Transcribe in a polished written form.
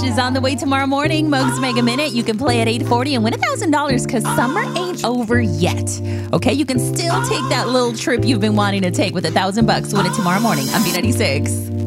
is on the way tomorrow morning. Mo's Mega Minute. You can play at 8:40 and win $1,000 because summer ain't over yet. Okay, you can still take that little trip you've been wanting to take with $1,000. Win it tomorrow morning on B96.